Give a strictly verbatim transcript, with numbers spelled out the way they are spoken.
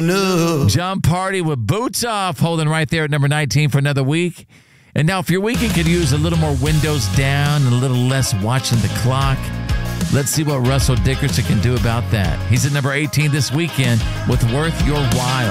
No. John Party with Boots Off, holding right there at number nineteen for another week. And now if your weekend could use a little more windows down and a little less watching the clock, let's see what Russell Dickerson can do about that. He's at number eighteen this weekend with Worth Your While.